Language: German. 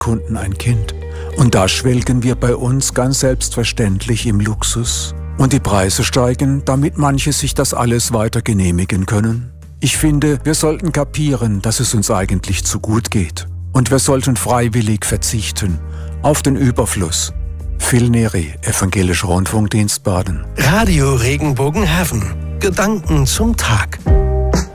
Kunden ein Kind. Und da schwelgen wir bei uns ganz selbstverständlich im Luxus. Und die Preise steigen, damit manche sich das alles weiter genehmigen können. Ich finde, wir sollten kapieren, dass es uns eigentlich zu gut geht. Und wir sollten freiwillig verzichten auf den Überfluss. Phil Neri, Evangelischer Rundfunkdienst Baden. Radio Regenbogen Heaven. Gedanken zum Tag.